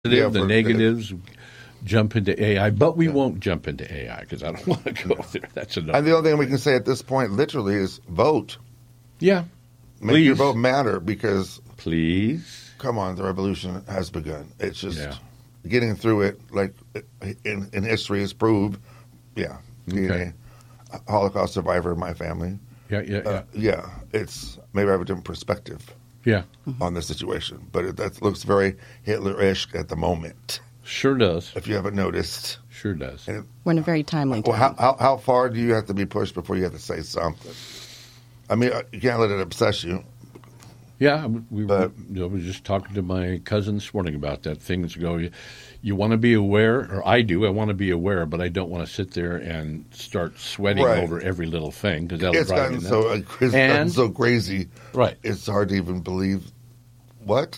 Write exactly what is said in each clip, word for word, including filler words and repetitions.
Yeah, the for- negatives, jump into A I. But we won't jump into A I because I don't want to go there. That's enough. And the only thing we can say at this point, literally, is vote. Yeah. Make your Please. vote matter because, Please. come on, the revolution has begun. It's just Yeah. getting through it, like in, in history has proved. Yeah. Being Okay. a Holocaust survivor in my family. Yeah, yeah, yeah. Uh, yeah. It's maybe I have a different perspective yeah. on the situation, but it, that looks very Hitler-ish at the moment, Sure does. if you haven't noticed. Sure does. And We're in a very timely Well, time. how, how how far do you have to be pushed before you have to say something? I mean, uh, you can't let it obsess you. Yeah, we were, But- you know, I was just talking to my cousin this morning about that. Things go, you, you want to be aware, or I do, I want to be aware, but I don't want to sit there and start sweating Right. over every little thing because that'll It's drive gotten me so nuts. uh, it's gotten And- so crazy. Right. It's hard to even believe. What?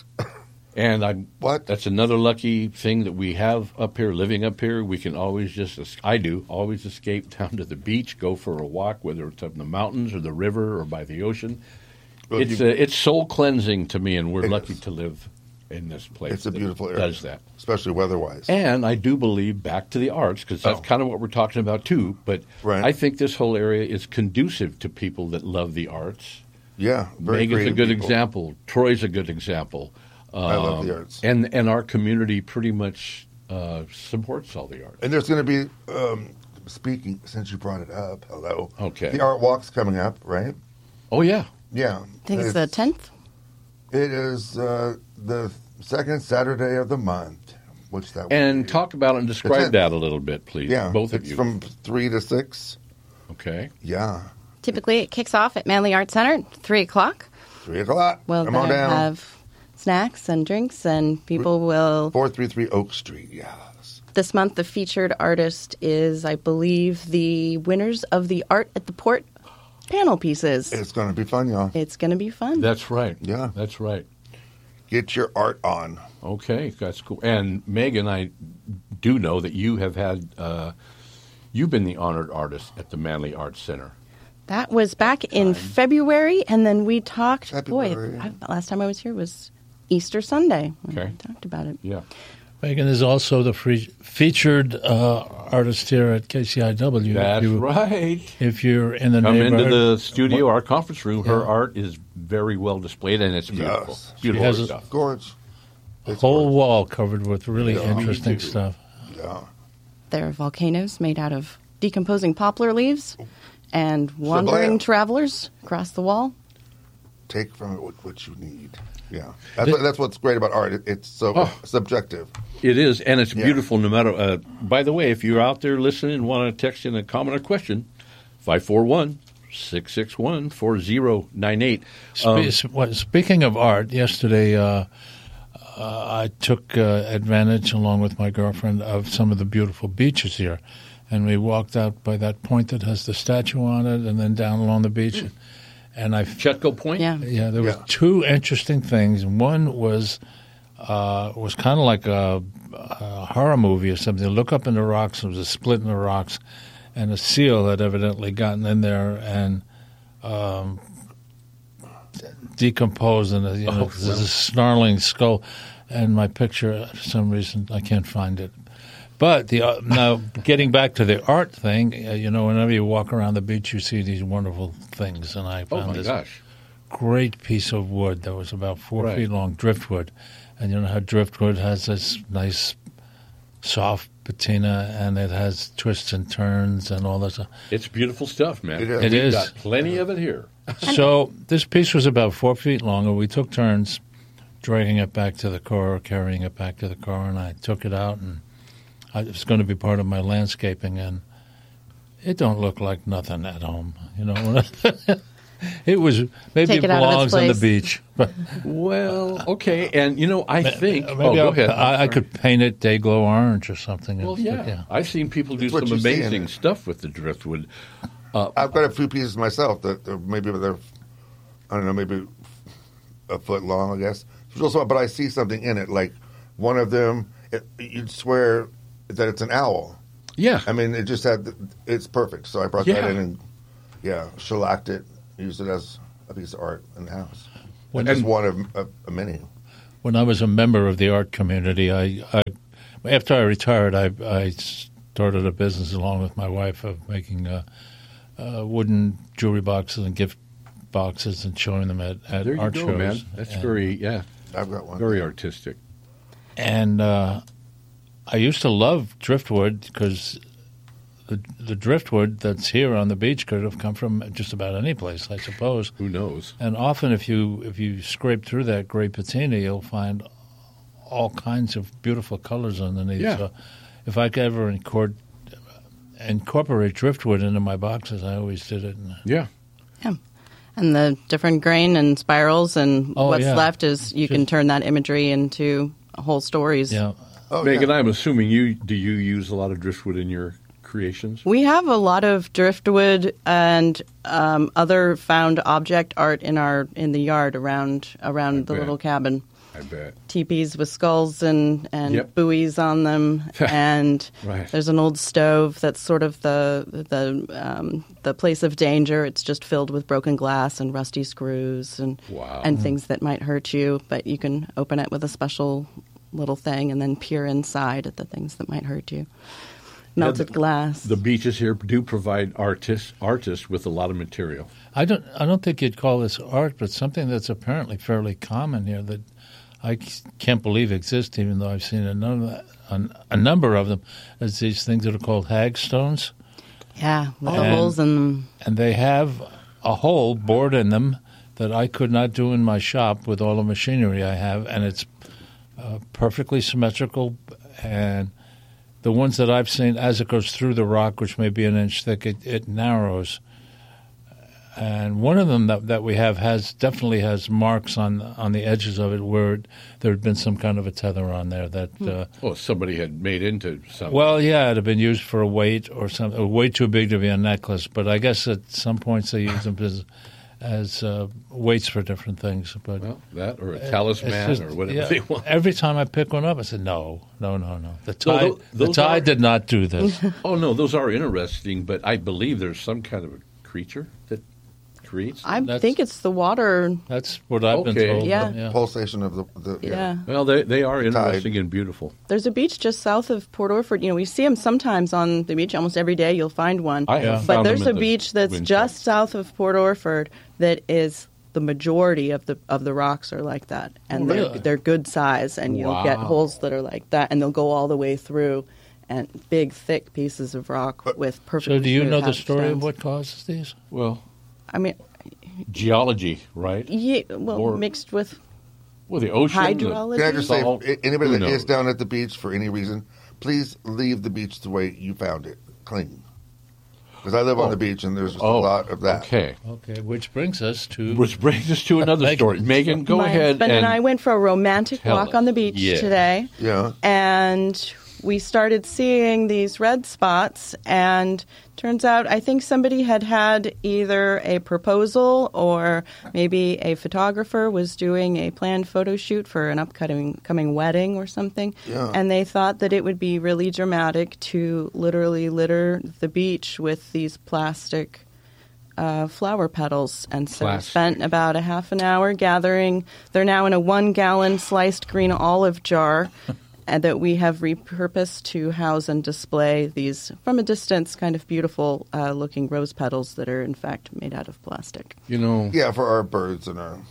And I What? that's another lucky thing that we have up here, living up here. We can always just, es- I do, always escape down to the beach, go for a walk, whether it's up in the mountains or the river or by the ocean. Well, It's you- uh, it's soul cleansing to me, and we're It lucky is. to live in this place. It's a that beautiful area. Does that. Especially weather-wise. And I do believe back to the arts because that's Oh. kind of what we're talking about too. But Right. I think this whole area is conducive to people that love the arts. Yeah, very Megan's a creative good people. example. Troy's a good example. I love Um, the arts. and and our community pretty much uh, supports all the arts. And there's going to be, um, speaking, since you brought it up, hello. Okay. The art walk's coming up, right? Oh yeah, Yeah. I think it's the tenth. It is uh, the second Saturday of the month, which that would and be. talk about and describe tenth. that a little bit, please. Yeah, both of it's you. from three to six. Okay. Yeah, Typically, it kicks off at Manly Arts Center at three o'clock. three o'clock. We'll Come on there down. have snacks and drinks, and people will. Four three three Oak Street. Yes. This month, the featured artist is, I believe, the winners of the Art at the Port panel pieces. It's going to be fun, y'all. It's going to be fun. That's right. Yeah. That's right. Get your art on. Okay, that's cool. And Megan, I do know that you have had, uh, you've been the honored artist at the Manly Arts Center. That was back in February, and then we talked. February. Boy, I, last time I was here was Easter Sunday. when Okay. We talked about it. Yeah. Megan is also the free, featured uh, artist here at K C I W. That's if you, right. If you're in the Come into neighborhood, the studio, our conference room. Her Yeah. art is very well displayed, and it's beautiful. Yes. Beautiful has a- stuff. Gorge. It's whole gorge. wall covered with really Yeah. interesting Me too. stuff. Yeah. There are volcanoes made out of decomposing poplar leaves, and wandering Shablam. travelers across the wall. Take from it what, what you need. Yeah. That's, what, that's what's great about art. It, it's so Oh. subjective. It is, and it's Yeah. beautiful no matter. Uh, by the way, if you're out there listening and want to text in a comment or question, five four one, six six one, four zero nine eight. Um, Spe- what- Speaking of art, yesterday uh, uh, I took uh, advantage, along with my girlfriend, of some of the beautiful beaches here. And we walked out by that point that has the statue on it, and then down along the beach. And I Chetco Point? Yeah. Yeah, there was Yeah. two interesting things. One was uh, was kind of like a, a horror movie or something. You look up in the rocks, there was a split in the rocks, and a seal had evidently gotten in there and um, decomposed, and you know, Oh, there's a snarling skull. And my picture, for some reason, I can't find it. But the uh, now getting back to the art thing, uh, you know, whenever you walk around the beach, you see these wonderful things, and I Oh found my this gosh. great piece of wood that was about four Right. feet long, driftwood. And you know how driftwood has this nice, soft patina, and it has twists and turns and all that stuff. It's beautiful stuff, man. It is. It We've is. got plenty of it here. So this piece was about four feet long, and we took turns dragging it back to the car, carrying it back to the car, and I took it out, and I, it was going to be part of my landscaping, and it don't look like nothing at home, you know. It was maybe Take it it out of its belongs on the place. beach, but Well, okay, and you know, I think. maybe oh, go I'll- ahead. I, I could paint it day glow orange or something. Well, But, yeah. I've seen people do That's what some you see in amazing it. stuff with the driftwood. I've got a few pieces myself that that maybe they're, I don't know, maybe a foot long, I guess. But I see something in it. Like one of them, it, you'd swear that it's an owl. Yeah. I mean, it just had, it's perfect. So I brought Yeah. that in and, yeah, shellacked it, used it as a piece of art in the house. When- And just one of, of, of many. when I was a member of the art community, I, I after I retired, I, I started a business along with my wife of making uh, uh, wooden jewelry boxes and gift boxes and showing them at, at There you art go, shows. man. That's And- very, yeah, I've got one. very artistic. And uh, I used to love driftwood because the the driftwood that's here on the beach could have come from just about any place, I suppose. Who knows? And often, if you if you scrape through that gray patina, you'll find all kinds of beautiful colors underneath. Yeah. So, if I could ever incord- incorporate driftwood into my boxes, I always did it. Yeah. Yeah. And the different grain and spirals and Oh, what's yeah. left is you can Just- turn that imagery into whole stories. Yeah. Oh, Megan, yeah. I'm assuming you do you use a lot of driftwood in your creations? We have a lot of driftwood and um, other found object art in our in the yard around around I the bet. little cabin. I bet. Teepees with skulls and, and Yep. buoys on them, and Right. there's an old stove that's sort of the the um, the place of danger. It's just filled with broken glass and rusty screws and Wow. and things that might hurt you. But you can open it with a special little thing and then peer inside at the things that might hurt you. Melted the- glass. The beaches here do provide artists artists with a lot of material. I don't. I don't think you'd call this art, but something that's apparently fairly common here that I c- can't believe exists, even though I've seen a number, a, a number of them. Is these things that are called hagstones, yeah, with the And- holes in them. and they have a hole bored in them that I could not do in my shop with all the machinery I have, and it's uh, perfectly symmetrical. And the ones that I've seen, as it goes through the rock, which may be an inch thick, it, it narrows. And one of them that, that we have has definitely has marks on on the edges of it where it, there had been some kind of a tether on there that. Uh, Oh, somebody had made into something. well, yeah, it had been used for a weight or something, way too big to be a necklace. But I guess at some points they use them as, as uh, weights for different things. But Well, that or a it's talisman just- or whatever yeah, they want. Every time I pick one up, I said, "No, no, no, no. The No, tide, tho- the those tide are- did not do this." Oh no, those are interesting, but I believe there's some kind of a creature that creates. I That's- think it's the water. That's what I've been Okay. told. Yeah. yeah. Pulsation of the, the yeah. Yeah. Well, they they are interesting and beautiful. There's a beach just south of Port Orford. You know, we see them sometimes on the beach. Almost every day you'll find one. I have Yeah. found But them there's at a the beach that's wind just farm. south of Port Orford that is the majority of the of the rocks are like that, and Oh, they're really? they're good size, and you'll get Wow. holes that are like that, and they'll go all the way through, and big thick pieces of rock with perfect. So, do you know the story of what causes these? Well, I mean, geology, right? yeah, well, Or- mixed with Well, the ocean. the- hydrology. Can I just say, Salt. if anybody Who that is knows? down at the beach for any reason, please leave the beach the way you found it, clean. Because I live on Oh. the beach and there's just oh, a lot of that. Okay. Okay, which brings us to Which brings us to another Megan. story. Megan, go My ahead. husband and, I went for a romantic tell walk us. on the beach Yeah. today. Yeah. And we started seeing these red spots, and turns out I think somebody had had either a proposal or maybe a photographer was doing a planned photo shoot for an upcoming coming wedding or something. Yeah. And they thought that it would be really dramatic to literally litter the beach with these plastic uh, flower petals, and so we Plastic. spent about a half an hour gathering. They're now in a one-gallon sliced green olive jar, and that we have repurposed to house and display these from a distance, kind of beautiful uh, looking rose petals that are in fact made out of plastic. You know, Yeah, for our birds and our.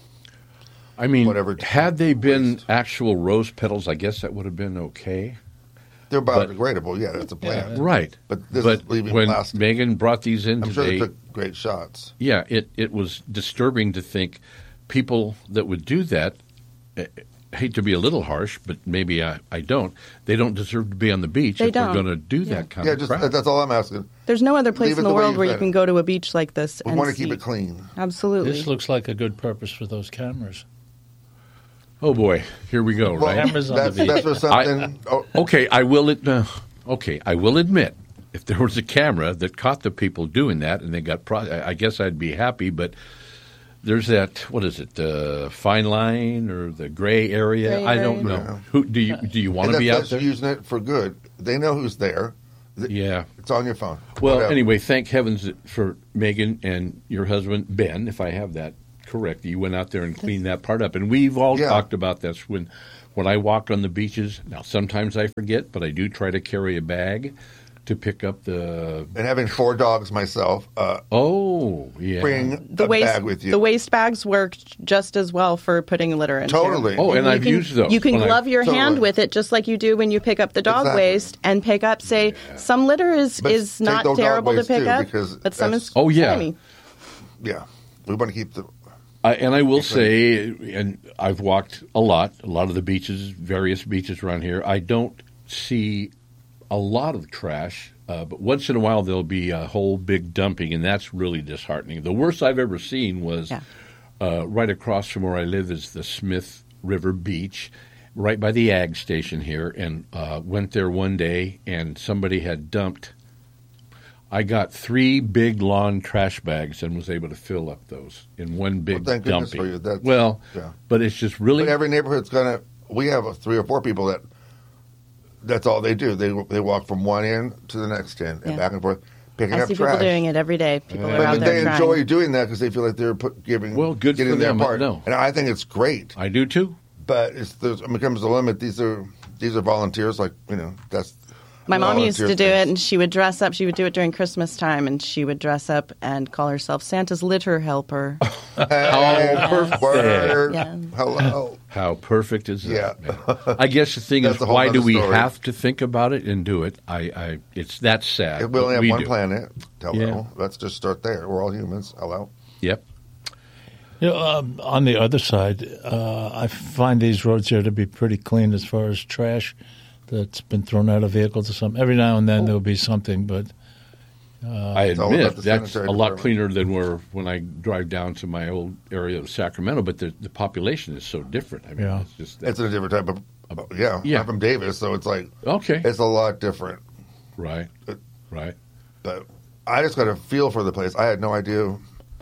I mean, Whatever had they been waste. actual rose petals, I guess that would have been okay. They're But- biodegradable. Yeah, that's a plant. Right. But this but is leaving when plastic. Megan brought these in I'm sure today, they took great shots. yeah, it, it was disturbing to think people that would do that, eh, hate to be a little harsh, but maybe I, I don't, they don't deserve to be on the beach They if don't. they're going to do Yeah. that kind Yeah, of just crap. that's all I'm asking. There's no other place Leave it in the the way world you where you said can it. go to a beach like this We and want to see. keep it clean. Absolutely. this looks like a good purpose for those cameras. Oh, boy. Here we go, Well, right? Cameras on the that's, beach. that's for something. oh, Okay, I will. Ad- uh, okay, I will admit, if there was a camera that caught the people doing that, and they got, pro- I I guess I'd be happy. But there's that. What is it? The fine line or the gray area? Gray I don't area. know. Yeah. Who do you do you want and to be that's, out that's there? using it for good. They know who's there. Th- Yeah. It's on your phone. Well, Whatever. anyway, thank heavens for Megan and your husband Ben, if I have that correct. You went out there and cleaned that part up. And we've all Yeah. talked about this when when I walk on the beaches. Now, sometimes I forget, but I do try to carry a bag to pick up the And having four dogs myself, uh, oh yeah bring The a waste bag with you. the waste bags work just as well for putting litter in. Totally. oh and you I've can, used those You can when I- glove your Totally. hand with it just like you do when you pick up the dog Exactly. waste and pick up. Say some litter is But is take not those dog terrible to waste, pick too, up, because but some that's- is Oh, yeah. slimy. yeah, we want to keep the. I, and I will say, and I've walked a lot, a lot of the beaches, various beaches around here. I don't see a lot of trash, uh, but once in a while there'll be a whole big dumping, and that's really disheartening. The worst I've ever seen was Yeah. uh, right across from where I live is the Smith River Beach, right by the ag station here, and uh, went there one day, and somebody had dumped. I got three big lawn trash bags and was able to fill up those in one big Well, thank goodness dumping. for you. That's- well, yeah. but it's just really But every neighborhood's gonna. We have uh, three or four people that. That's all they do. They they walk from one end to the next end and Yeah. back and forth, picking I up see trash. people doing it every day. People are But, out but there they trying. enjoy doing that because they feel like they're put, giving. Well, good getting for their them, I part. know. And I think it's great. I do too. But it's there's, it becomes a limit. These are these are volunteers. Like you know, that's My mom used to volunteer do it, things. and she would dress up. She would do it during Christmas time, and she would dress up and call herself Santa's litter helper. Hey, perfect. word. Yeah. Hello. How perfect is that? Yeah. man? I guess the thing That's is, a whole why do other we story. have to think about it and do it? I, I it's that sad. We only but have one do. planet. Hello. Yeah. Let's just start there. We're all humans. Hello. Yep. You know, um, on the other side, uh, I find these roads here to be pretty clean as far as trash that's been thrown out of vehicles or something. Every now and then there'll be something, but I It's all about admit the that's a sanitary lot department. cleaner than where when I drive down to my old area of Sacramento. But the, the population is so different. I mean, Yeah. it's just that, It's a different type of. Yeah. Yeah. I'm from Davis, so it's like okay. it's a lot different. right. Right. But I just got a feel for the place. I had no idea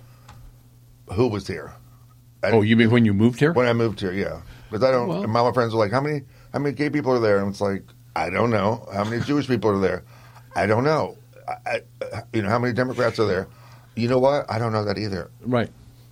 who was here. I, Oh, you mean when you moved here? when I moved here? Yeah, because I don't. Well- and my friends were like, "How many? How many gay people are there?" And it's like, I don't know. How many Jewish people are there? I don't know. I, I, you know, how many Democrats are there? You know what? I don't know that either. Right.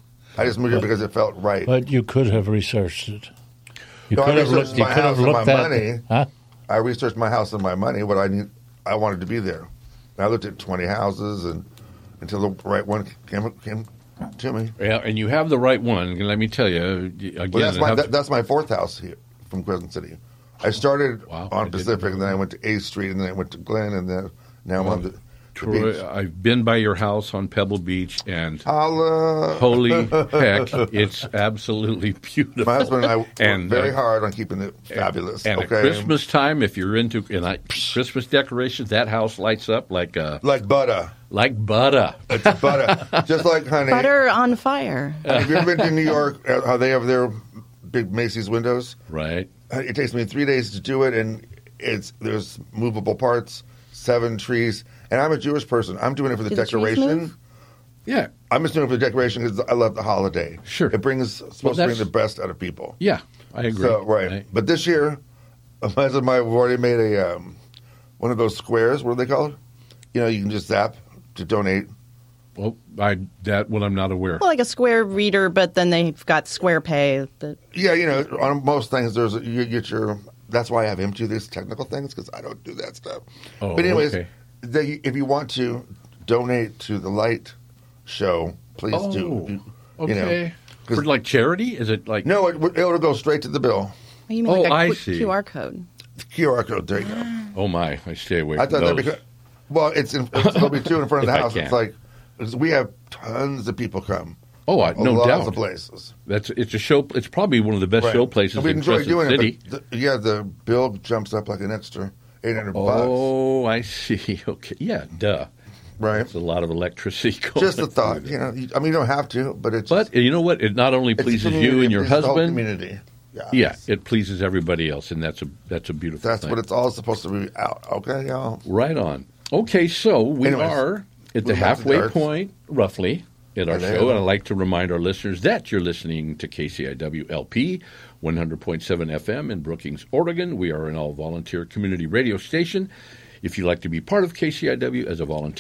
I just moved here because it felt right. but you could have researched it. You No, I could have researched looked. You my could have house and looked my at. money. Huh? I researched my house and my money. What I need, I wanted to be there. And I looked at twenty houses, and until the right one came came to me. Yeah, and you have the right one. And let me tell you again. Well, that's it my has- that, that's my fourth house here from Crescent City. I started Wow, I on didn't Pacific, know and then I went to eighth Street, and then I went to Glen, and then now I'm on the, the Troy, beach. I've been by your house on Pebble Beach, and Holla. holy heck, it's absolutely beautiful. My husband and I worked And, very uh, hard on keeping it fabulous. And okay, at Christmas time, if you're into and I, Christmas decorations, that house lights up like uh, like butter. like butter. It's butter, just like honey. Butter on fire. Have you ever been to New York? uh, How they have their big Macy's windows? Right. It takes me three days to do it, and it's there's movable parts, seven trees, and I'm a Jewish person. I'm doing it for the Do the trees decoration. move? Yeah. I'm just doing it for the decoration because I love the holiday. Sure. It brings supposed Well, to bring that's- the best out of people. Yeah. I agree. So right, but this year, my husband and I have already made a um, one of those squares. What are they called? You know, you can just zap to donate. Well, I that one I'm not aware. Well, like a Square reader, but then they've got Square Pay. But Yeah, you know, on most things, there's a, you get your. That's why I have him do these technical things because I don't do that stuff. Oh, but anyways, okay. they, if you want to donate to the light show, please Oh, do. You- you okay. know, 'cause- For like charity? Is it like no, it, would- it'll go straight to the bill. oh, you mean Oh, like a I quick see. Q R code? Q R code. There you go. Oh my, I stay away I from thought that those. because well, it's in, it's, there'll be two in front of the If I house. can. It's like it's- we have tons of people come. Oh, I, no lots doubt. of places. That's it's a show. It's probably one of the best Right. show places And we in enjoy Crescent doing City. it. But the, yeah, the bill jumps up like an extra eight hundred bucks. Oh, I see. Okay, yeah, duh. Right. It's a lot of electricity going. Just a through thought. there. You know, you, I mean, you don't have to, but it's But you know what? It not only it's pleases community, you and your it's the whole husband. community. Yeah. Yeah, it pleases everybody else, and that's a that's a beautiful. That's thing. what it's all supposed to be out. Okay, y'all. Right on. Okay, so we Anyways, are at the move back to halfway darts. point, roughly, at our Hello. show, and I'd like to remind our listeners that you're listening to K C I W L P, one hundred point seven F M in Brookings, Oregon. We are an all-volunteer community radio station. If you'd like to be part of K C I W as a volunteer,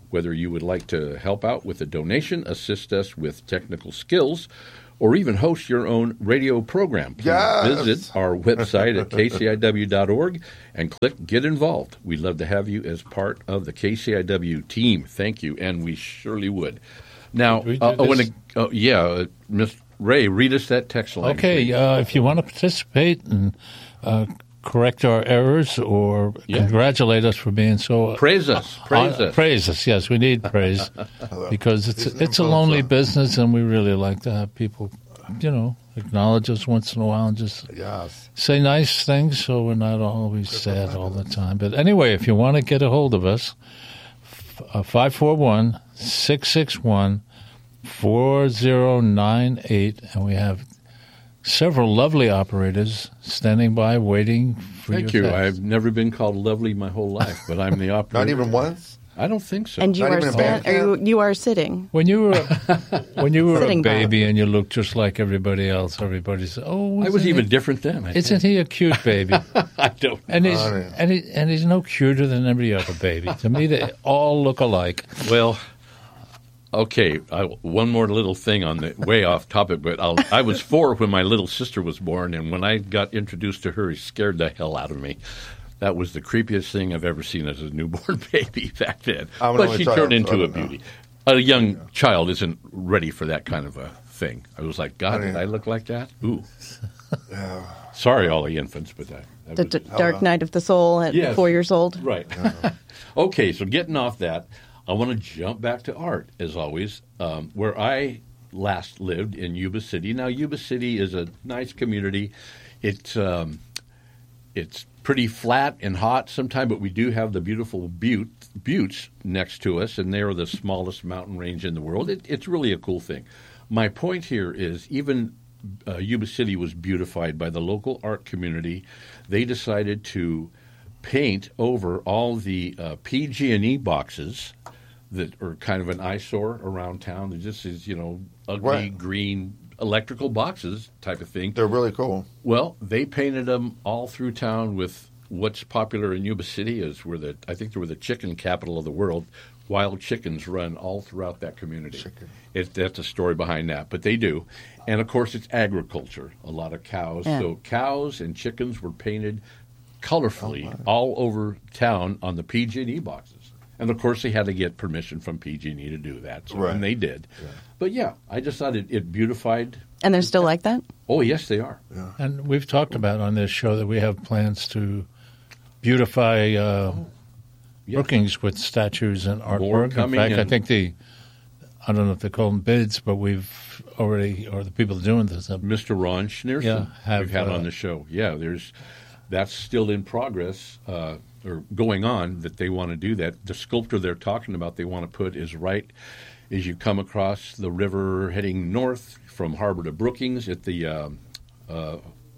Whether you would like to help out with a donation, assist us with technical skills, or even host your own radio program, please Yes. visit our website at k c i w dot org and click Get Involved. We'd love to have you as part of the K C I W team. Thank you, and we surely would. Now, we do uh, I want this? to, uh, yeah, uh, Miss Ray, read us that text line. Okay, please. uh, if you want to participate and uh, correct our errors or Yeah. congratulate us for being so Praise us. Praise uh, us. praise us. Yes, we need praise because it's Isn't it's a it lonely both, uh, business, and we really like to have people, you know, acknowledge us once in a while and just Yes. say nice things, so we're not always sad all the time. But anyway, if you want to get a hold of us, five four one, six six one, four zero nine eight, and we have several lovely operators standing by waiting for Thank your you. text. I've never been called lovely my whole life, but I'm the operator. Not even once? I don't think so. And you Not are even a stand, band are you, camp? you are sitting. When you were when you were a Sitting by. baby and you looked just like everybody else, everybody said, "Oh, I was isn't even he, different then. I isn't think. he a cute baby?" I don't. And he's Honey. and he and he's no cuter than every other baby. To me, they all look alike. Well, okay. I, one more little thing on the way off topic, but I'll, I was four when my little sister was born, and when I got introduced to her, he scared the hell out of me. That was the creepiest thing I've ever seen as a newborn baby back then. I'm an But only she child, turned so I into a don't know. beauty. A young child isn't ready for that kind of a thing. I was like, God, I mean- did I look like that? Ooh. Sorry, all the infants, but that, that The was d- Dark Night of the Soul at Yes. four years old. Right. Okay, so getting off that, I want to jump back to art, as always, um, where I last lived in Yuba City. Now, Yuba City is a nice community. It's um, it's pretty flat and hot sometimes, but we do have the beautiful butte, buttes next to us, and they're the smallest mountain range in the world. It, it's really a cool thing. My point here is even uh, Yuba City was beautified by the local art community. They decided to paint over all the uh, P G and E boxes that are kind of an eyesore around town. They're just is you know ugly Right. green electrical boxes type of thing. They're really cool. Well, they painted them all through town with what's popular in Yuba City is where the I think they were the chicken capital of the world. Wild chickens run all throughout that community. Chicken. It, that's a story behind that, but they do. And of course, it's agriculture. A lot of cows. Yeah. So cows and chickens were painted colorfully all over town on the P G and E boxes. And of course, they had to get permission from P G and E to do that, so, Right. and they did. But yeah, I just thought it, it beautified. And they're still like that? Oh yes, they are. And we've talked about on this show that we have plans to beautify uh, Yeah. Brookings with statues and More artwork. In coming fact, I and- think the I don't know if they call them bids, but we've already or the people doing this have Mister Ron Schneerson, Yeah, have, we've had uh, on the show. Yeah, there's that's still in progress uh, or going on that they want to do that. The sculpture they're talking about they want to put is right as you come across the river heading north from Harbor to Brookings at the um, uh,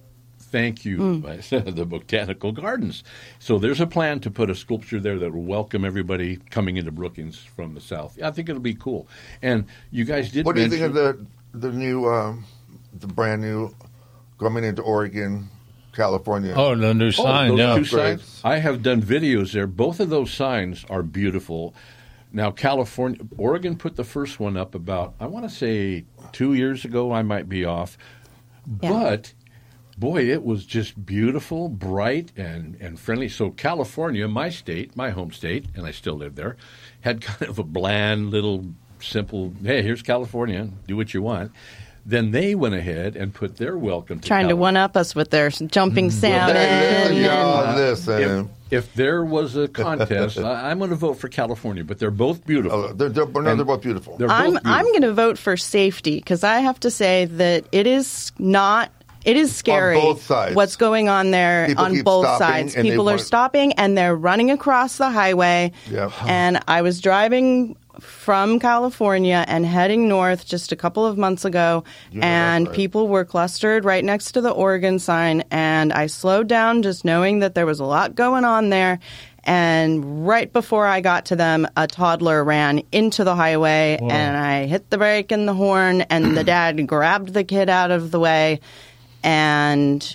thank you the Botanical Gardens. So there's a plan to put a sculpture there that will welcome everybody coming into Brookings from the south. I think it'll be cool. And you guys did What do you mention, think of the the new, um, the brand new coming into Oregon, California? oh the new sign, those yeah. two Great. signs. I have done videos there. Both of those signs are beautiful. Now, California, Oregon put the first one up about, I want to say two years ago. I might be off. Yeah. But, boy, it was just beautiful, bright, and, and friendly. So California, my state, my home state, and I still live there, had kind of a bland little simple, hey, here's California, do what you want. Then they went ahead and put their welcome to Trying to California. one-up us with their jumping salmon. There you and- go, this and If, if there was a contest, I, I'm going to vote for California, but they're both beautiful. oh, they're, they're, no, they're And both beautiful. They're both I'm beautiful. I'm going to vote for safety because I have to say that it is not. It is scary both sides. what's going on there People on keep both stopping sides. and they People are want- stopping and they're running across the highway. Yep. And I was driving from California and heading north just a couple of months ago, You know and that's right. people were clustered right next to the Oregon sign. And I slowed down just knowing that there was a lot going on there. And right before I got to them, a toddler ran into the highway, and I hit the brake and the horn, and the dad grabbed the kid out of the way. And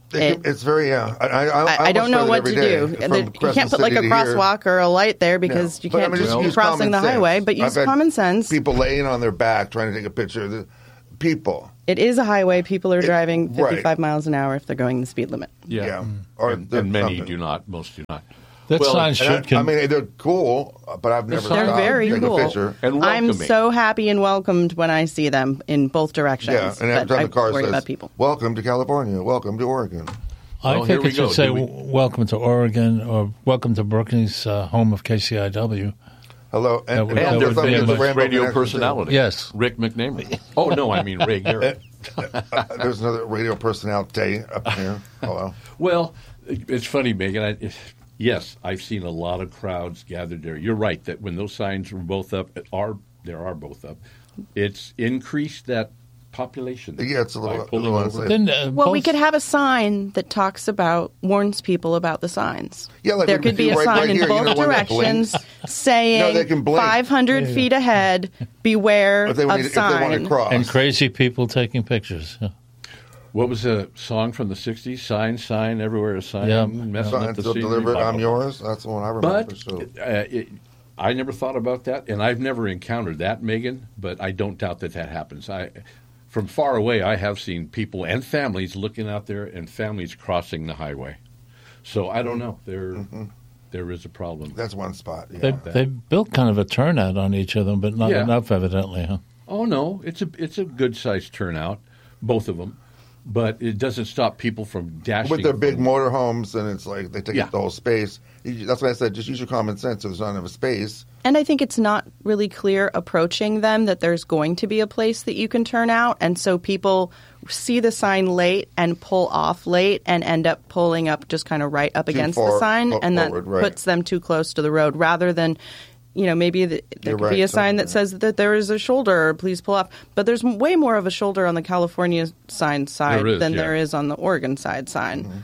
It, It- it's very, yeah. I, I, I, I, I don't know what to do. From There- you Crescent can't put like a City to here. crosswalk or a light there because No. you But, I can't mean, just just be use crossing common the sense. highway. But I've use had common sense. People laying on their back trying to take a picture of the people. It is a highway. People are driving right. fifty-five miles an hour if they're going the speed limit. Yeah. Yeah. Or And, the- and many something. do not. Most do not. That Well, sign And should. I, I con- mean, they're cool, but I've never They're stopped very to take cool. a picture. And I'm welcoming. so happy and welcomed when I see them in both directions. Yeah, and every but time I the car worry says, about people. "Welcome to California," "Welcome to Oregon." I Well, here think we it should go. say Do we- "Welcome to Oregon" or "Welcome to Brookings, uh, home of K C I W." Hello, and, That would- and that And also their would something be that's a a Rainbow radio Connection, too. personality. Yes. Rick McNamara. Oh, no, I mean Ray Garrett. Uh, there's another radio personality up here. Hello. Well, it's funny, Megan. I, it, yes, I've seen a lot of crowds gathered there. You're right that when those signs were both up, are there are both up, it's increased that population. Yeah, it's a little- by pulling a little over. unsafe. Then, uh, Well, we both- could have a sign that talks about, warns people about the signs. Yeah, like there we could be do a right- sign right in here, you both know, one that directions No, saying they can blink. five hundred feet ahead, beware If they, of want to, if they want sign. to cross. and crazy people taking pictures. Yeah. What was a song from the sixties? Sign, sign, everywhere a sign. Yeah. Messing Sign up the still scenery. delivered. Blah, I'm blah, yours. That's the one I remember. But so. uh, it, I never thought about that, and I've never encountered that, Megan. But I don't doubt that that happens. I, from far away, I have seen people and families looking out there, and families crossing the highway. So I don't know. There, Mm-hmm. there is a problem. That's one spot. Yeah. They they built kind of a turnout on each of them, but not Yeah. enough, evidently. Huh? Oh no, it's a it's a good sized turnout, both of them, but it doesn't stop people from dashing. With their big from- motorhomes, and it's like they take Yeah. up the whole space. You- That's why I said just use your common sense. If there's not enough space, And I think it's not really clear approaching them that there's going to be a place that you can turn out. And so people see the sign late and pull off late and end up pulling up just kind of right up Too against far the sign. fo- And that forward, right. puts them too close to the road rather than, you know, maybe the, there You're could be right, a sign that totally. says that there is a shoulder, please pull off. But there's m- way more of a shoulder on the California sign side There is, than yeah. there is on the Oregon side sign. Mm-hmm.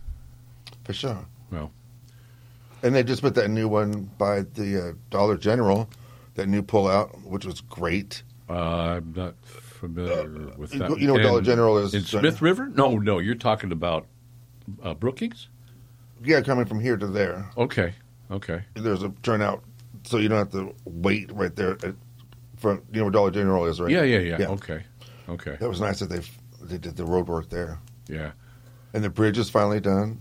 for sure. Well, And they just put that new one by the uh, Dollar General, that new pullout, which was great. uh, I'm not familiar with you that. go- you know what Dollar And General is? in Smith River? No, no, you're talking about uh, Brookings. Yeah, coming from here to there. Okay, okay. There's a turnout, so you don't have to wait right there. At, for you know what Dollar General is, right? Yeah, yeah, yeah. Okay, okay. That was nice that they they did the road work there, Yeah. and the bridge is finally done.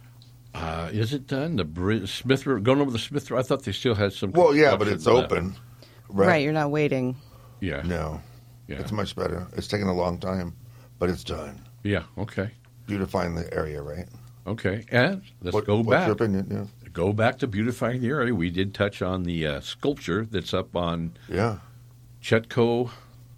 Uh, is it done? The bridge, Smith River, going over the Smith River? I thought they still had some. Well, yeah, but construction it's left. open. Right. Right. You're not waiting. Yeah. No, Yeah. it's much better. It's taken a long time, but it's done. Yeah. Okay. Beautifying the area, right? Okay. And let's What- go what's back. your opinion? Yeah. Go back to beautifying the area. We did touch on the uh, sculpture that's up on Yeah. Chetco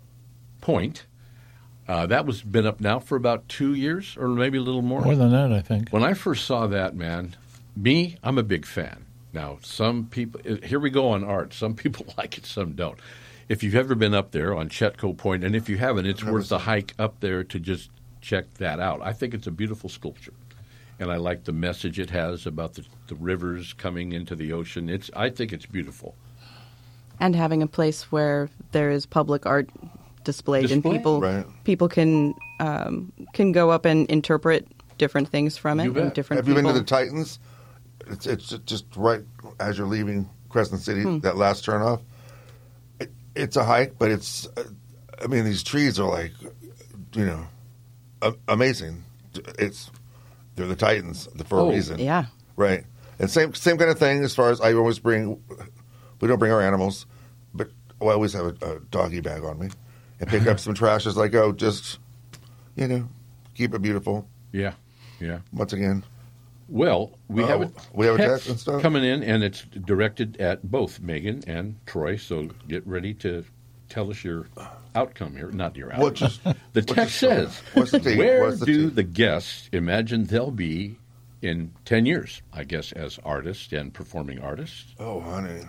Point. Uh, that was been up now for about two years, or maybe a little more. More than that, I think. When I first saw that, man, me, I'm a big fan. Now, some people, here we go on art. Some people like it, some don't. If you've ever been up there on Chetco Point, and if you haven't, it's Never worth the seen it. hike up there to just check that out. I think it's a beautiful sculpture. And I like the message it has about the, the rivers coming into the ocean. It's, I think it's beautiful. And having a place where there is public art displayed and Display? people Right. people can um, can go up and interpret different things from it You bet. and different Have you people. been to the Titans? It's it's just right as you're leaving Crescent City. Hmm. That last turnoff. It, it's a hike, but it's. Uh, I mean, these trees are like, you know, a- amazing. It's they're the Titans for Oh. a reason. Yeah. Right. And same same kind of thing as far as I always bring. We don't bring our animals, but I always have a, a doggy bag on me and pick up some trash as I go. Just, you know, keep it beautiful. Yeah, yeah. Once again, Well, we Uh, have a we have a text text and stuff? coming in, and it's directed at both Megan and Troy. So get ready to tell us your outcome here. Not your outcome. What's just- the what's text the- says, what's the tea? "Where What's the do tea?" the guests imagine they'll be in ten years? I guess as artists and performing artists." oh honey.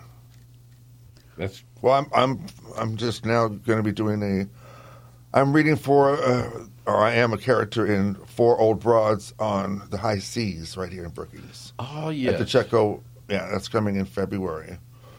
That's Well, I'm I'm I'm just now going to be doing a. I'm reading for, uh, or I am a character in Four Old Broads on the High Seas right here in Brookings. oh At yeah. the Chetco, yeah, that's coming in February.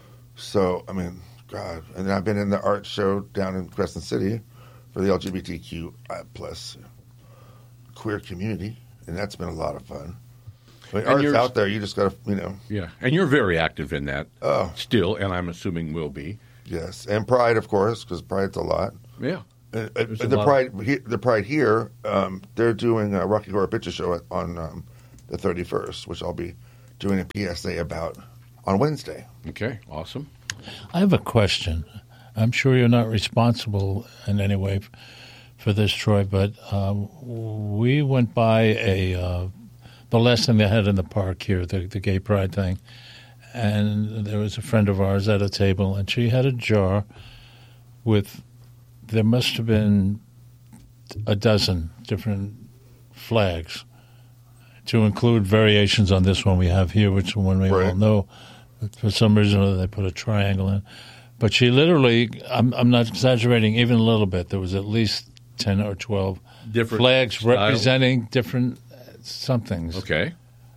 So I mean, God, and then I've been in the art show down in Crescent City for the L G B T Q plus queer community, and that's been a lot of fun. I mean, And art's you're- out there. You just got to, you know, Yeah, and you're very active in that Oh. still, and I'm assuming will be. yes. And Pride, of course, because Pride's a lot. Yeah. Uh, uh, There's a the lot. Pride, he, the Pride here, um, they're doing a Rocky Horror Picture Show on um, the thirty-first, which I'll be doing a P S A about on Wednesday. Okay, awesome. I have a question. I'm sure you're not responsible in any way f- for this, Troy, but um, we went by a uh, the last thing they had in the park here, the, the gay pride thing, and there was a friend of ours at a table, and she had a jar with, there must have been a dozen different flags, to include variations on this one we have here, which one we all Right. know. For some reason, they put a triangle in. But she literally, I'm, I'm not exaggerating even a little bit, there was at least ten or twelve Different flags styles. representing different uh, somethings. Okay.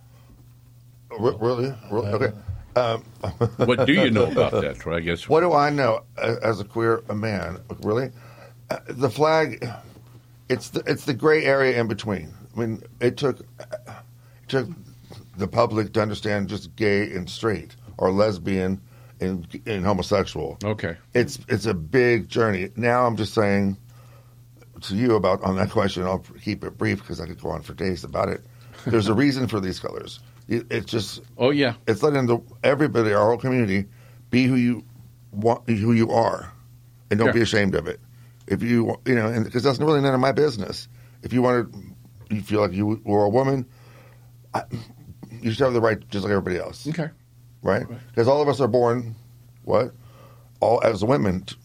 Re- Really? Really? Okay. Um, What do you know about that, Troy? I guess. what do I know a- as a queer man? Really, uh, the flag. It's the it's the gray area in between. I mean, it took it took the public to understand just gay and straight, or lesbian and, and homosexual. Okay. It's it's a big journey. Now I'm just saying to you about on that question. I'll keep it brief because I could go on for days about it. There's a reason for these colors. It, it's just Oh yeah. it's letting the everybody, our whole community, be who you want, who you are, and don't Yeah. be ashamed of it. If you you know, because that's really none of my business. If you want to, you feel like you were a woman, I, you should have the right just like everybody else, Okay. right? Because all of us are born, what, all as women. t-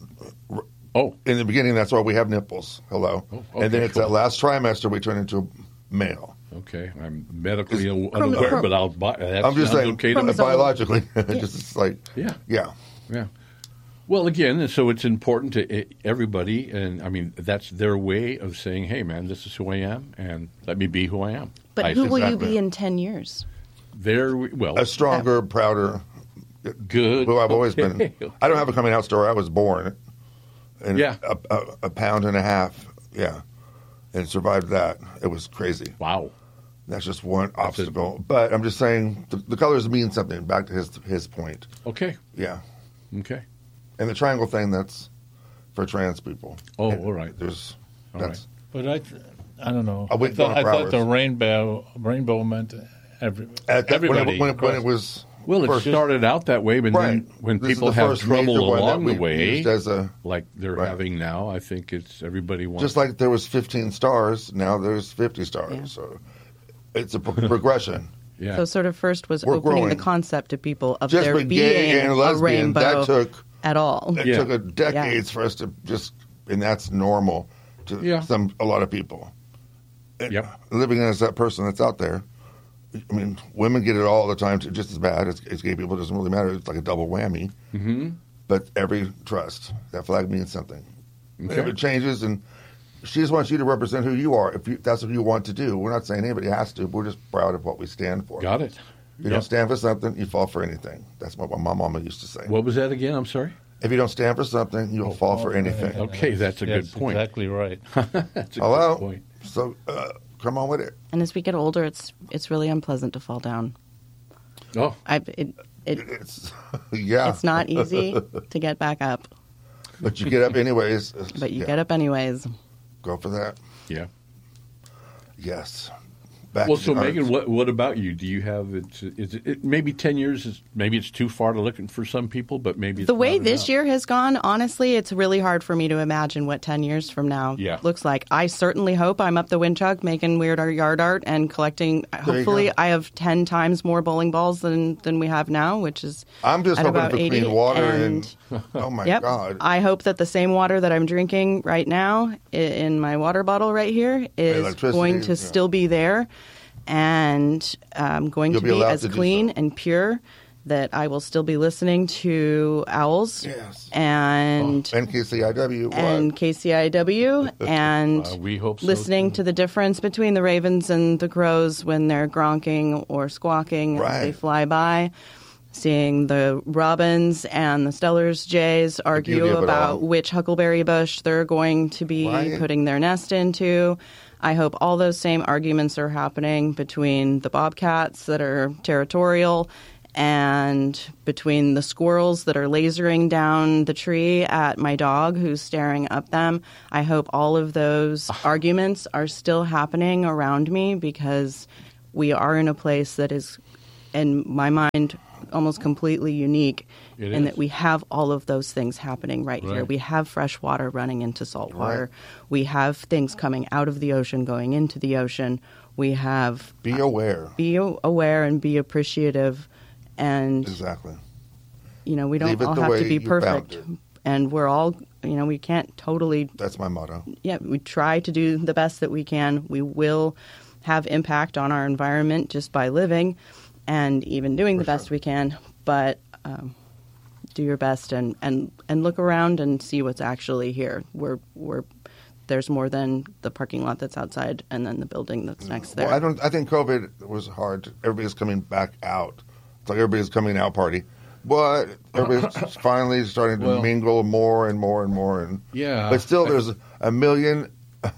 Oh. In the beginning, that's why we have nipples. Hello, Oh, and then okay, it's cool. that last trimester we turn into a male. Okay. I'm medically Chrom- unaware, chrom- but I'll buy. That I'm just sounds saying, okay to Chromosome. biologically, just it's like Yeah. yeah. Yeah. Well, again, so it's important to eh, everybody, and I mean that's their way of saying, "Hey, man, this is who I am, and let me be who I am." But I, who will you exactly. be in ten years? Very well. A stronger, prouder, Good. who I've always been. Okay. I don't have a coming out story. I was born, and Yeah. a, a, a pound and a half, yeah, and survived that. It was crazy. Wow. That's just one obstacle. But I'm just saying the, the colors mean something. Back to his his point, Okay. yeah. Okay. And the triangle thing, that's for trans people. Oh, And all right. There's All that's But I, th- I don't know. I went I thought, down I for thought hours. the rainbow rainbow meant every, at that, when, everybody. it, when, it, when it was Well, it first, started out that way, but right. then when This is people the have first trouble major one that along the we way, used as a like they're Right. having now, I think it's everybody wants. just like there was fifteen stars, now there's fifty stars. Yeah. So it's a pro- progression. yeah. So sort of first was We're opening growing. the concept to people of Just there being being gay and a lesbian, that rainbow took at all. it Yeah. took a decades for us to just, and that's normal to Yeah. some a lot of people. And Yep. living as that person that's out there. I mean, women get it all the time, too, just as bad as, as gay people. It doesn't really matter. It's like a double whammy. Mm-hmm. But every trust, that flag means something. Okay. If it changes, and she just wants you to represent who you are. If you, that's what you want to do, we're not saying anybody has to. But we're just proud of what we stand for. Got it. If you Yep. don't stand for something, you fall for anything. That's what my mama used to say. What was that again? I'm sorry. If you don't stand for something, you'll fall for anything. Okay, that's a good Yes, point. Exactly right. That's a Hello? good point. So uh, come on with it. And as we get older, it's it's really unpleasant to fall down. Oh, I it, it It's yeah. it's not easy to get back up, But you get up anyways. but you Yeah. get up anyways. Go for that. yeah. Yes. Back Well, to so the Megan, arts. what what about you? Do you have it? Is it, it maybe ten years? Is maybe it's too far to look for some people, but maybe it's The way not this enough. year has gone, honestly, it's really hard for me to imagine what ten years from now Yeah. looks like. I certainly hope I'm up the Winchug making weird art- yard art and collecting. you Hopefully, go. I have ten times more bowling balls than, than we have now, which is I'm just at hoping about for eighty. clean water and, and, oh my yep, God. I hope that the same water that I'm drinking right now i- in my water bottle right here is Electricity, going to yeah. still be there, and um, going You'll to be be allowed as to do clean so. and pure that I will still be listening to owls Yes. and N K C I W. What? and K C I W and Uh, we hope so, listening too. to the difference between the ravens and the crows when they're gronking or squawking as they Right. fly by. Seeing the robins and the Stellar's jays argue beauty of it about all. which huckleberry bush they're going to be Right. putting their nest into. I hope all those same arguments are happening between the bobcats that are territorial and between the squirrels that are lasering down the tree at my dog who's staring up them. I hope all of those arguments are still happening around me, because we are in a place that is, in my mind, almost completely unique It in is. that we have all of those things happening right, here. Right. We have fresh water running into salt water. Right. We have things coming out of the ocean going into the ocean. We have Be aware. be aware and be appreciative. And, Exactly. you know, we don't Leave it all the have way to be you found perfect. it. And we're all, you know, we can't totally, That's my motto. yeah, we try to do the best that we can. We will have impact on our environment just by living and even doing the For best sure. we can. But um, do your best and, and, and look around and see what's actually here. We're, we're, there's more than the parking lot that's outside and then the building that's next there. Well, I don't. I think COVID was hard. Everybody's coming back out. It's like everybody's coming out party, but everybody's finally starting to Well- mingle more and more and more. And Yeah. but still, there's a million,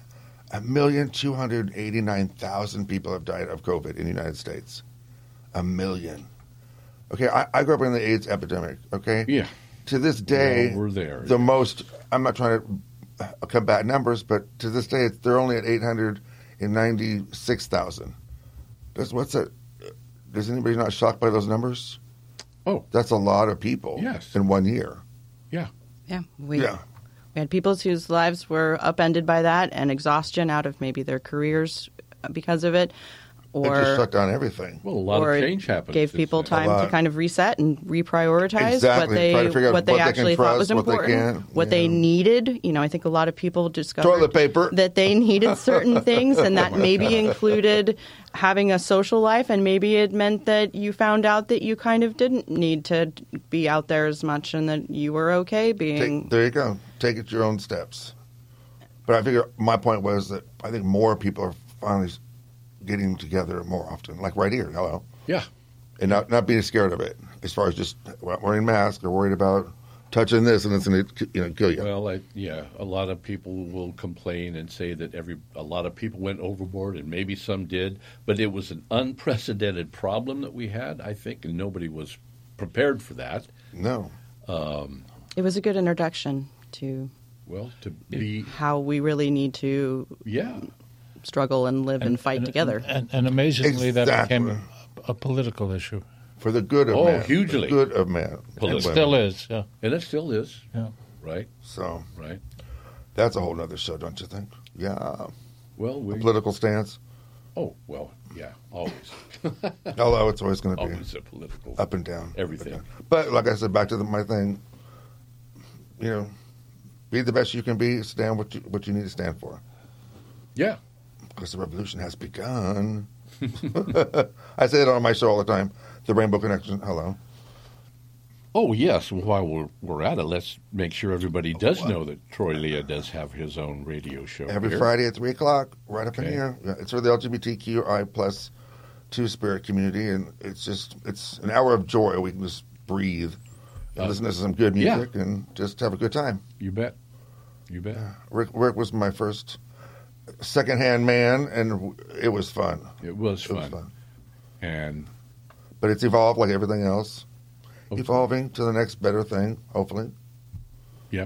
a million two hundred eighty nine thousand people have died of COVID in the United States. A million. Okay, I, I grew up in the AIDS epidemic. Okay, Yeah. to this day, Well, we're there, The yeah. most. I'm not trying to uh, combat numbers, but to this day, it's, they're only at eight hundred and ninety six thousand. Does what's that? Is anybody not shocked by those numbers? Oh, That's a lot of people. Yes. In one year. yeah. Yeah, we, Yeah. we had people whose lives were upended by that and exhaustion out of maybe their careers because of it, It just or shut down everything. Well, a lot or of it change happened. gave since people then. time to lot. kind of reset and reprioritize Exactly. what they Try to figure out what they what they can actually thought was trust, what they important, can't, what you they know. needed. You know, I think a lot of people discovered Toilet paper. that they needed certain things, and that maybe included having a social life, and maybe it meant that you found out that you kind of didn't need to be out there as much, and that you were okay being. Take, there you go. Take it your own steps. But I figure my point was that I think more people are finally getting together more often, like right here. Hello. Yeah. And not, not being scared of it, as far as just wearing masks or worried about touching this and it's going to you know kill you. Well, I, yeah, a lot of people will complain and say that every a lot of people went overboard, and maybe some did, but it was an unprecedented problem that we had, I think, and nobody was prepared for that. No. It was a good introduction to Well, to be, how we really need to yeah, struggle and live and, fight together. And, and amazingly, that Exactly. became a, a political issue. For the good of Oh, man. hugely. The good of man. Well, and it It women. still is. Yeah. and it still is, Yeah. right, So right. that's a whole other show, don't you think? Yeah. Well, we, Political stance. oh, well, yeah, always, Although it's always going to be always a political. up and down. Everything. Up and down. But like I said, back to the, my thing, you know, be the best you can be, stand what you, what you need to stand for. Yeah, Because the revolution has begun. I say it on my show all the time. The Rainbow Connection. Hello. oh, yes. Well, while we're, we're at it, let's make sure everybody does know that Troy Leah does have his own radio show Every here. Friday at three o'clock, right up in Okay. here. Yeah, it's for the L G B T Q I plus two spirit community, and it's just it's an hour of joy. We can just breathe, and Uh, listen to some good yeah. music, and just have a good time. You bet. You bet. Rick, Rick was my first secondhand man, and it was fun. It was It fun. was fun. And But it's evolved like everything else, Okay. evolving to the next better thing, hopefully. Yep.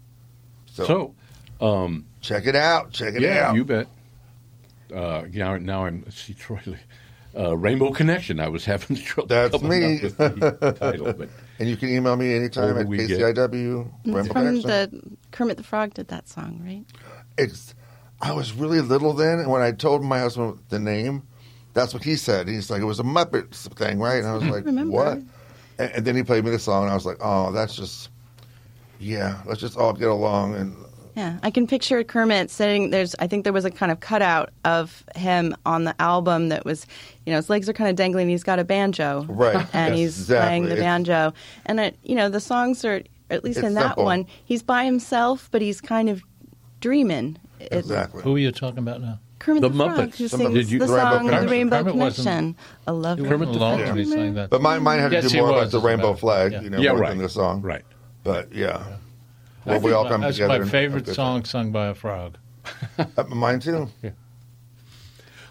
So, So, um, check it out. Check it yeah, out. you bet. Uh, now, now I'm let's see Troy Leah. Uh, Rainbow Connection. I was having trouble That's coming me. up with the title, but And you can email me anytime Over at we K get. C I W. It's Rainbow from Connection. the Kermit the Frog did that song, right? It's, I was really little then, and when I told my husband the name, that's what he said. He's like, it was a Muppet thing, right? And I was like, remember. what? And, and then he played me the song, and I was like, oh, that's just, yeah, let's just all get along. And Yeah, I can picture Kermit sitting. There's, I think there was a kind of cutout of him on the album that was, you know, his legs are kind of dangling. He's got a banjo, Right, and yes, he's exactly. playing the It's- banjo. And it, you know, the songs are, at least It's in that simple. one, he's by himself, but he's kind of dreaming. It- exactly. Who are you talking about now? Kermit The the, Frog, Muppets. who The sings Did you- the The Rainbow song "The Connection. Rainbow Kermit wasn't- Connection." I love Kermit Kermit the alone Frog. when he sang that. But mine, mine had Yes, to he do more was, about the as a rainbow matter of flag, fact, you yeah. know, Yeah, more right. than the song. Right. But yeah, I well, we all come That's together. my and have a favorite good song time. sung by a frog. Uh, mine too. Yeah.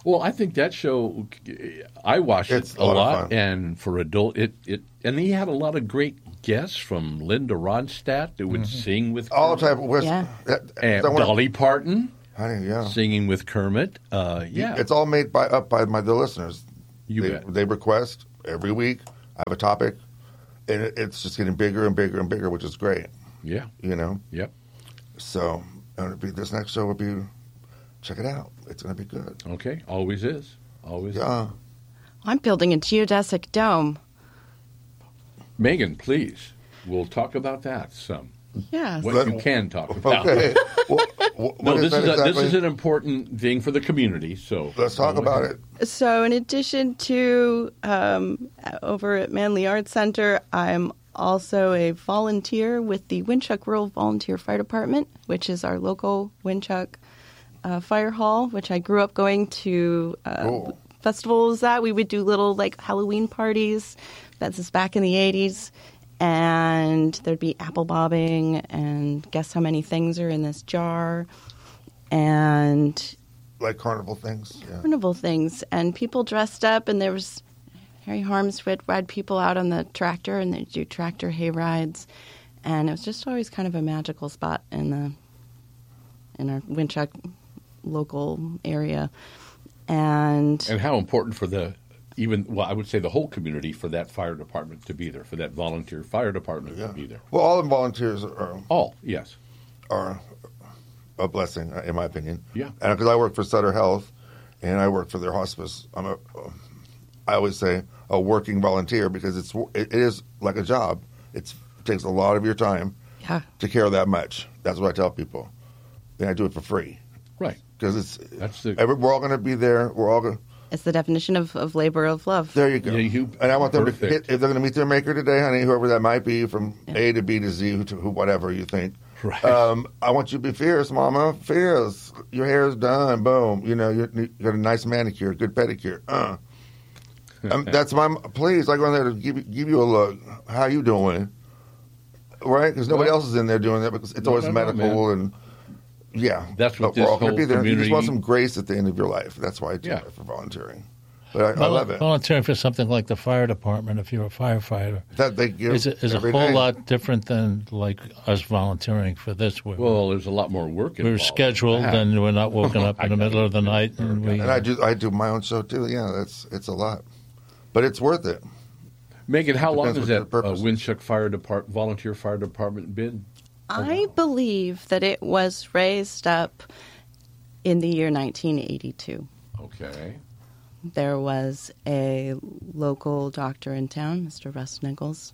Well, I think that show, I watched It's it a a lot of lot, fun. and for adult, it, it and he had a lot of great guests from Linda Ronstadt that would Mm-hmm. sing with All Kermit. type of West. Yeah. that- and that one- Dolly Parton Honey, yeah. singing with Kermit. Uh, yeah, It's all made by up by my the listeners. You they, bet. they request every week. I have a topic, and it, it's just getting bigger and bigger and bigger, which is great. yeah, You know. yep. So and it'll be, this next show will be. Check it out. It's going to be good. Okay, always is, always. Is. Yeah. I'm building a geodesic dome. Megan, please, we'll talk about that some. Yes. What Let- you can talk about. Okay. well, wh- No, what this that is a, exactly? this is an important thing for the community. So Let's talk go about ahead. it. So, in addition to um, over at Manly Arts Center, I'm also a volunteer with the Winchuck Rural Volunteer Fire Department, which is our local Winchuck uh, fire hall, which I grew up going to uh, Cool. festivals at. We would do little like Halloween parties. That's just back in the eighties. And there'd be apple bobbing and guess how many things are in this jar. And Like carnival things. Yeah. carnival things, and people dressed up, and there was Harry Harms would ride people out on the tractor, and they'd do tractor hay rides, and it was just always kind of a magical spot in the in our Winchuck local area, and And how important for the even well, I would say the whole community for that fire department to be there, for that volunteer fire department Yeah. to be there. Well, all the volunteers are All yes, are a blessing, in my opinion. Yeah. And because I work for Sutter Health, and I work for their hospice, I'm a, I always say a working volunteer because it's it is like a job. It's, it takes a lot of your time yeah, to care that much. That's what I tell people, and I do it for free right. because it's That's the every, we're all going to be there. We're all going. it's the definition of, of labor of love. There you go. Yeah, you- and I want them to perfect. hit, if they're going to meet their maker today, honey, whoever that might be, from A to B to Z, to who, whatever you think. Right. Um, I want you to be fierce, Mama. Fierce. Your hair is done. Boom. You know, you, you got a nice manicure, good pedicure. Uh. um, that's my. Please, I go in there to give you, give you a look. How you doing? Right? Because nobody Well, else is in there doing that because it's no, always no, no, medical and. Yeah, That's what But we're this all gonna whole be there. You just want community- some grace at the end of your life. That's why I do Yeah. it for volunteering. But I, I Vol- love it. Volunteering for something like the fire department, if you're a firefighter, That they give is a, is a every whole day. lot different than like us volunteering for this. Where Well, there's a lot more work involved. we're scheduled Ah, and we're not woken up I in the got middle it. of the night, and we. And I do I do my own show too. Yeah, that's it's a lot, but it's worth it. Megan, how long Depends has what that your uh, purpose is. Winchuck Fire Department volunteer fire department been? I believe that it was raised up in the year nineteen eighty-two. Okay. There was a local doctor in town, Mister Russ Nichols,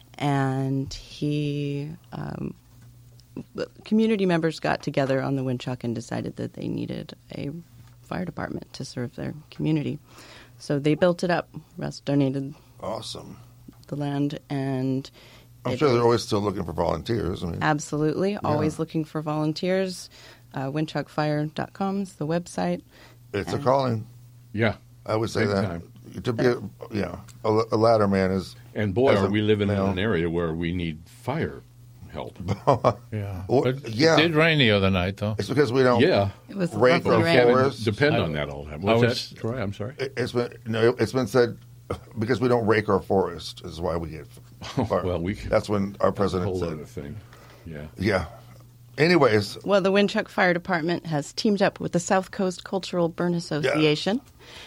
and he, um, community members got together on the Winchuck and decided that they needed a fire department to serve their community. So they built it up. Russ donated Awesome. the land, and I'm it sure they're is always still looking for volunteers. I mean, absolutely always looking for volunteers. Uh, winchuck fire dot com is the website. it's a calling. Yeah. I would say Big that time. to be a, yeah a, a ladder man is And boy, As are a we living male. in an area where we need fire help. yeah. Well, But yeah. It did rain the other night, though. it's because we don't. Yeah. It was Rake lovely or rain. forest. Depend I- on that all the time. I What's was- that, Troy? I'm sorry. It- It's been no, it's been said because we don't rake our forest is why we get fire. Well, we can- that's when our That's a president whole said. other thing. Yeah. Yeah. Anyways, Well, the Winchuck Fire Department has teamed up with the South Coast Cultural Burn Association,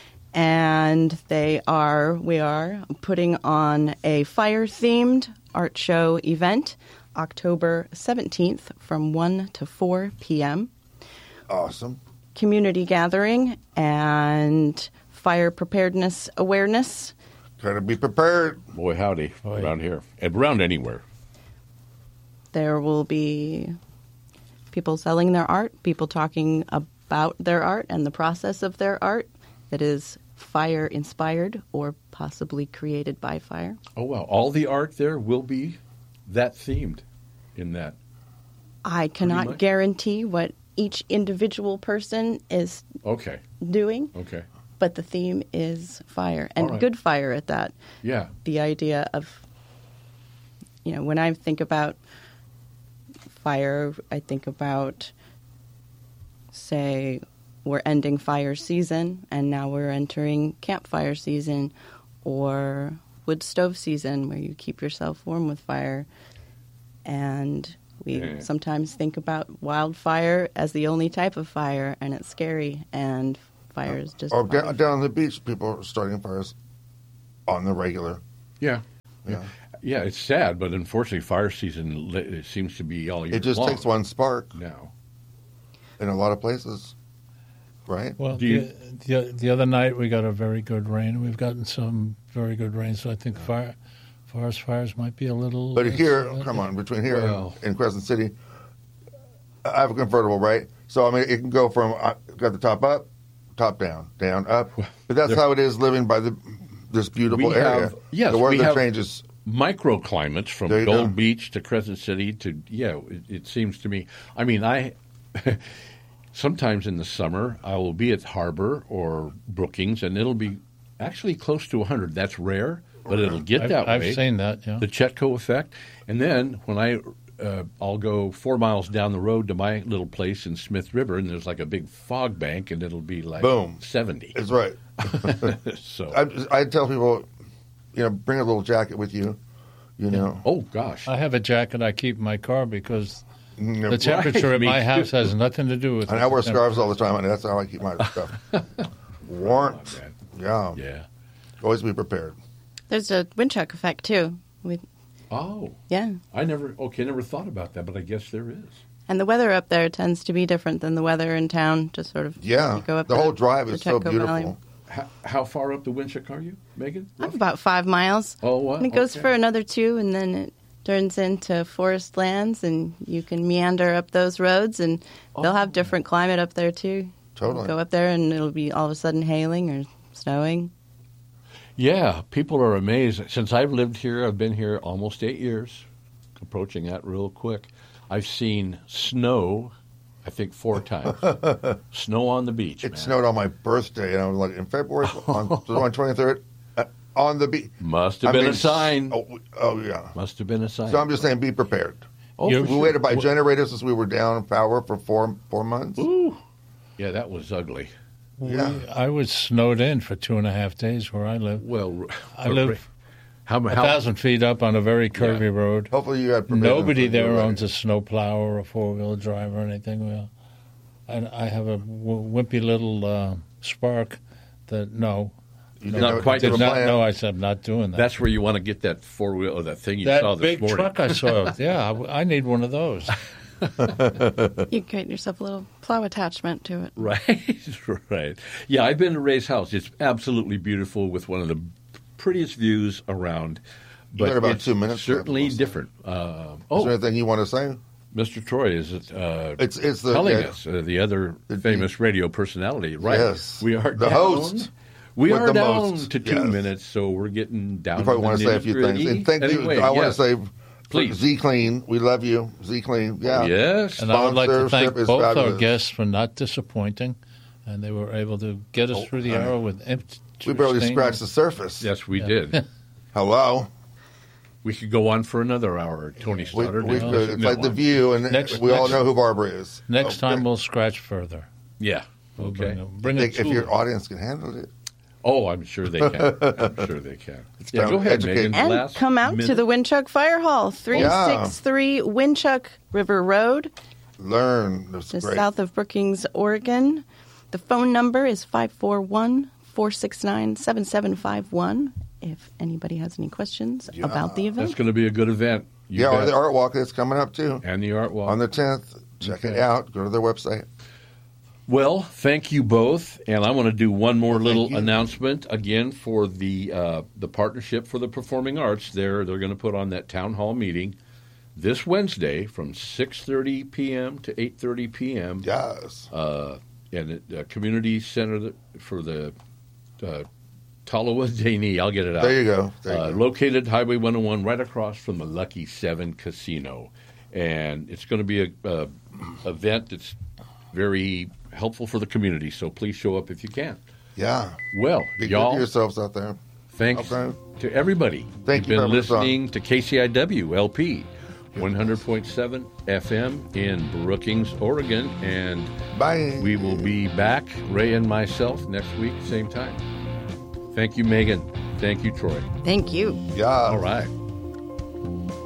and they are we are putting on a fire-themed art show event October seventeenth from one to four p.m. awesome. Community gathering and fire preparedness awareness. Gotta be prepared. Boy, howdy. Boy. Around here. And around anywhere. There will be people selling their art, people talking about their art and the process of their art that is fire inspired or possibly created by fire. Oh, wow. All the art there will be that themed in that. I much. cannot guarantee what each individual person is Okay. doing, Okay. but the theme is fire and All right. good fire at that. Yeah. The idea of, you know, when I think about fire, I think about, say, we're ending fire season, and now we're entering campfire season or wood stove season, where you keep yourself warm with fire. And we Yeah. sometimes think about wildfire as the only type of fire, and it's scary, and fire is just Or part down, of- down on the beach, people are starting fires on the regular. Yeah. Yeah. Yeah, it's sad, but unfortunately, fire season li- it seems to be all year It just long takes one spark now. in a lot of places, right? Well, Do you- the, the the other night we got a very good rain. We've gotten some very good rain, so I think fire forest fires might be a little. But less- here, uh, come on, between here Well- and Crescent City, I have a convertible, right? So, I mean, it can go from, uh, got the top up, top down, down, up. But that's there- how it is living by the this beautiful We area. have- yes, the we weather have- changes. Microclimates from There you Gold go. Beach to Crescent City to yeah, it, it seems to me. I mean, I sometimes in the summer I will be at Harbor or Brookings, and it'll be actually close to one hundred. That's rare, but it'll get I've, that I've way. seen that. Yeah. The Chetco effect, and then when I uh, I'll go four miles down the road to my little place in Smith River, and there's like a big fog bank, and it'll be like Boom. seventy. It's right. So I, I tell people, you know, bring a little jacket with you, you know. oh gosh, I have a jacket I keep in my car because You know, the temperature at Me my too. house has nothing to do with it. and I wear scarves all the time, and that's how I keep my stuff. Warmth. man. Yeah. yeah. Always be prepared. There's a wind chuck effect too. We, Oh, yeah, I never okay, never thought about that, but I guess there is. and the weather up there tends to be different than the weather in town. Just sort of Yeah. you go up the whole drive the is so Chetco beautiful. Valley. How, how far up the Winchuck are you, Megan? I'm about five miles. Oh, wow. And it goes Okay. for another two, and then it turns into forest lands, and you can meander up those roads, and they'll have different climate up there too. Totally. Go up there, and it'll be all of a sudden hailing or snowing. Yeah, people are amazed. Since I've lived here, I've been here almost eight years, approaching that real quick. I've seen snow, I think, four times. Snow on the beach, It man. snowed on my birthday, and I was like, in February, on, on twenty-third, uh, on the beach. Must have I been mean, a sign. Oh, oh, yeah. Must have been a sign. So I'm just saying, be prepared. oh, You- for We sure. waited by Well, generators since we were down in power for four four months. Ooh. Yeah, that was ugly. Yeah. I was snowed in for two and a half days where I live. Well, I live how, a how, thousand feet up on a very curvy Yeah. road. Hopefully, you had provisions Nobody when you were there ready. owns a snowplow or a four wheel drive or anything. Well, and I have a w- wimpy little uh, Spark that no, You Not didn't have- quite didn't did have a not plan. know. I said I'm not doing that. That's where you want to get that four wheel or that thing you saw that this big morning. truck I saw. Yeah, I, I need one of those. You create yourself a little plow attachment to it. Right, right. Yeah, I've been to Ray's house. It's absolutely beautiful with one of the prettiest views around. But got about it's two minutes left, certainly Wilson. different. Uh, Is there oh, anything you want to say? Mister Troy is uh, It's it's the telling yeah, us uh, the other The- famous radio personality. Right. Yes. We are The down. host We with are the down most, to two yes. minutes, so we're getting down. You probably to want the to say a few things. nitty-gritty. And thank Anyway, you. I want yes. to say, Please. Z Clean, we love you. Z Clean, yeah. Yes. And I would like to thank Sponsorship is both our fabulous. guests for not disappointing, and they were able to get us Oh, through the honey. hour with We barely interesting- scratched the surface. Yes, we did. Hello. We could go on for another hour. Tony We, Stoddard. we and- could. It's No, like The I'm- View, and Next- we all next- know who Barbara is. Next Okay. time we'll scratch further. Yeah. We'll Okay. bring, a- bring They- a if tool. your audience can handle it. Oh, I'm sure they can. I'm sure they can. Yeah, time go to ahead, educate. Megan. And Last come out to minute. the Winchuck Fire Hall, three sixty-three Winchuck River Road, Learn. That's just great. south of Brookings, Oregon. The phone number is five four one, four six nine, seven seven five one if anybody has any questions Yeah. about the event. That's going to be a good event. You yeah, or bet. the art walk that's coming up too and the art walk. on the tenth. Check it Okay. out. Go to their website. Well, thank you both, and I want to do one more Well, little thank you. announcement again for the uh, the partnership for the performing arts. They're they're going to put on that town hall meeting this Wednesday from six thirty p.m. to eight thirty p.m. Yes. Uh, and the uh, community center that- for the uh, Talowa Dani. I'll get it out. There you go. There you Uh, go. located Highway one oh one, right across from the Lucky Seven Casino, and it's going to be a, a event that's very helpful for the community. So please show up if you can. Yeah. Well, Be good y'all, to yourselves out there. thanks Okay. to everybody. Thank You've you been very much, Don. listening to K C I W L P one hundred point seven F M in Brookings, Oregon. And Bye. we will be back, Ray and myself, next week, same time. Thank you, Megan. Thank you, Troy. Thank you. Yeah. All right.